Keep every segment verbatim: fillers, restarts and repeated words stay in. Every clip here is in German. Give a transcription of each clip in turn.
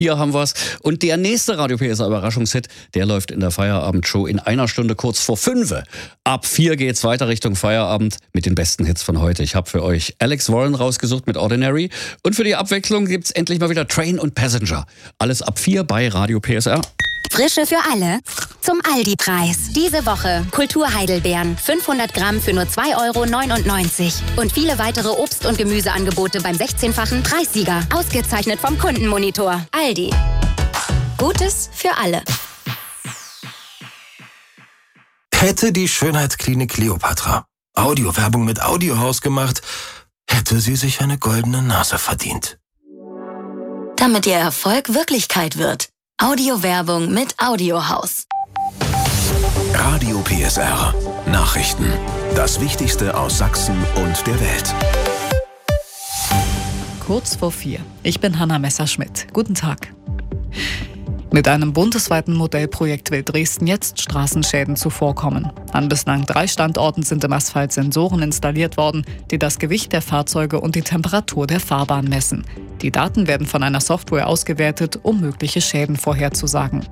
Hier haben wir's. Und der nächste Radio P S R Überraschungshit, der läuft in der Feierabendshow in einer Stunde kurz vor fünf. Ab vier geht's weiter Richtung Feierabend mit den besten Hits von heute. Ich habe für euch Alex Warren rausgesucht mit Ordinary. Und für die Abwechslung gibt's endlich mal wieder Train und Passenger. Alles ab vier bei Radio P S R. Frische für alle zum Aldi-Preis. Diese Woche Kultur-Heidelbeeren, fünfhundert Gramm für nur zwei Euro neunundneunzig. Und viele weitere Obst- und Gemüseangebote beim sechzehnfachen Preissieger. Ausgezeichnet vom Kundenmonitor. Aldi. Gutes für alle. Hätte die Schönheitsklinik Kleopatra Audiowerbung mit Audiohaus gemacht, hätte sie sich eine goldene Nase verdient. Damit ihr Erfolg Wirklichkeit wird. Audiowerbung mit Audiohaus. Radio P S R. Nachrichten. Das Wichtigste aus Sachsen und der Welt. Kurz vor vier. Ich bin Hanna Messerschmidt. Guten Tag. Mit einem bundesweiten Modellprojekt will Dresden jetzt Straßenschäden zuvorkommen. An bislang drei Standorten sind im Asphalt Sensoren installiert worden, die das Gewicht der Fahrzeuge und die Temperatur der Fahrbahn messen. Die Daten werden von einer Software ausgewertet, um mögliche Schäden vorherzusagen.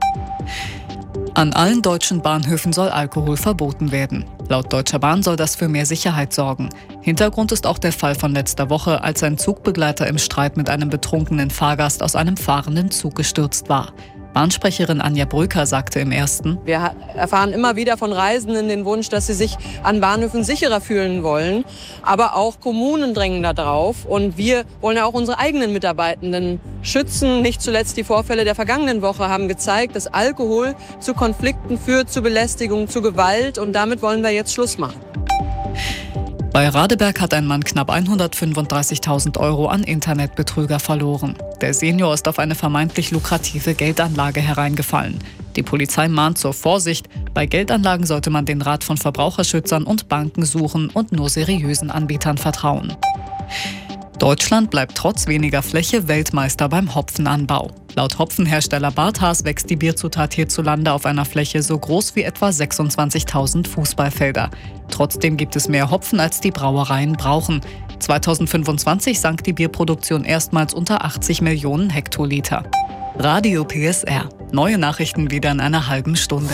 An allen deutschen Bahnhöfen soll Alkohol verboten werden. Laut Deutscher Bahn soll das für mehr Sicherheit sorgen. Hintergrund ist auch der Fall von letzter Woche, als ein Zugbegleiter im Streit mit einem betrunkenen Fahrgast aus einem fahrenden Zug gestürzt war. Bahnsprecherin Anja Bröker sagte im Ersten: Wir erfahren immer wieder von Reisenden den Wunsch, dass sie sich an Bahnhöfen sicherer fühlen wollen. Aber auch Kommunen drängen da drauf. Und wir wollen ja auch unsere eigenen Mitarbeitenden schützen. Nicht zuletzt die Vorfälle der vergangenen Woche haben gezeigt, dass Alkohol zu Konflikten führt, zu Belästigung, zu Gewalt. Und damit wollen wir jetzt Schluss machen. Bei Radeberg hat ein Mann knapp hundertfünfunddreißigtausend Euro an Internetbetrüger verloren. Der Senior ist auf eine vermeintlich lukrative Geldanlage hereingefallen. Die Polizei mahnt zur Vorsicht. Bei Geldanlagen sollte man den Rat von Verbraucherschützern und Banken suchen und nur seriösen Anbietern vertrauen. Deutschland bleibt trotz weniger Fläche Weltmeister beim Hopfenanbau. Laut Hopfenhersteller Barthaas wächst die Bierzutat hierzulande auf einer Fläche so groß wie etwa sechsundzwanzigtausend Fußballfelder. Trotzdem gibt es mehr Hopfen, als die Brauereien brauchen. zweitausendfünfundzwanzig sank die Bierproduktion erstmals unter achtzig Millionen Hektoliter. Radio P S R. Neue Nachrichten wieder in einer halben Stunde.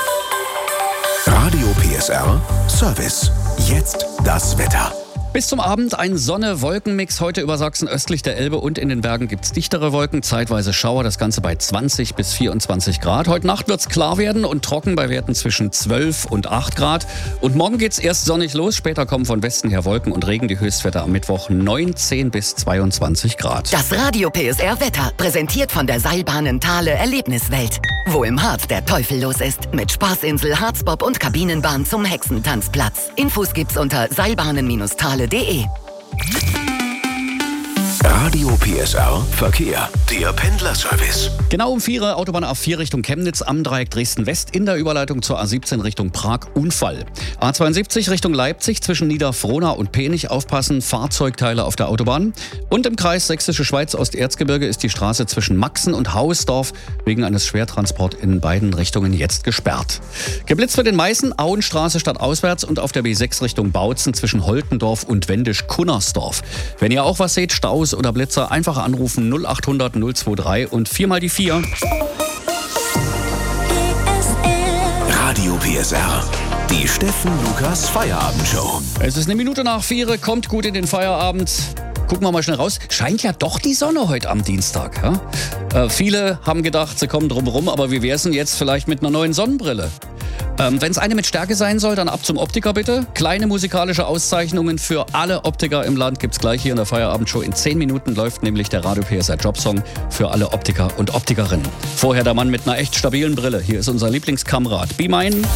Radio P S R Service. Jetzt das Wetter. Bis zum Abend ein Sonne-Wolken-Mix. Heute über Sachsen östlich der Elbe und in den Bergen gibt es dichtere Wolken, zeitweise Schauer, das Ganze bei zwanzig bis vierundzwanzig Grad. Heute Nacht wird es klar werden und trocken bei Werten zwischen zwölf und acht Grad. Und morgen geht es erst sonnig los, später kommen von Westen her Wolken und Regen. Die Höchstwerte am Mittwoch neunzehn bis zweiundzwanzig Grad. Das Radio P S R Wetter, präsentiert von der Seilbahnen Thale Erlebniswelt. Wo im Harz der Teufel los ist. Mit Spaßinsel, Harzbob und Kabinenbahn zum Hexentanzplatz. Infos gibt's unter seilbahnen Thale punkt de. Radio P S R Verkehr. Der Pendlerservice. Genau um vier Autobahn A vier Richtung Chemnitz am Dreieck Dresden-West in der Überleitung zur A siebzehn Richtung Prag Unfall. A zweiundsiebzig Richtung Leipzig zwischen Niederfrohna und Penich aufpassen, Fahrzeugteile auf der Autobahn. Und im Kreis Sächsische Schweiz Osterzgebirge ist die Straße zwischen Maxen und Hausdorf wegen eines Schwertransports in beiden Richtungen jetzt gesperrt. Geblitzt wird in Meißen, Auenstraße stadtauswärts und auf der B sechs Richtung Bautzen zwischen Holtendorf und Wendisch-Kunnersdorf. Wenn ihr auch was seht, Staus oder Blitzer, einfach anrufen null achthundert null zweiundzwanzig und vier mal die vier. Radio P S R. Die Steffen Lukas Feierabendshow. Es ist eine Minute nach vier, kommt gut in den Feierabend. Gucken wir mal schnell raus. Scheint ja doch die Sonne heute am Dienstag. Ja? Äh, viele haben gedacht, sie kommen drum rum, aber wie wär's denn jetzt vielleicht mit einer neuen Sonnenbrille? Ähm, Wenn es eine mit Stärke sein soll, dann ab zum Optiker bitte. Kleine musikalische Auszeichnungen für alle Optiker im Land gibt's gleich hier in der Feierabendshow. In zehn Minuten läuft nämlich der Radio P S R Jobsong für alle Optiker und Optikerinnen. Vorher der Mann mit einer echt stabilen Brille. Hier ist unser Lieblingskamrad. Be Mine.